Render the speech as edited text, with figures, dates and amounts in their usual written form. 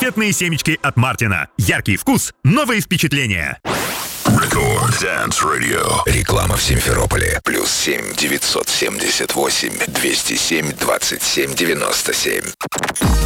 Конфетные семечки от Мартина. Яркий вкус, новые впечатления. Рекорд Dance Radio. Реклама в Симферополе. +7 978 207 27 97.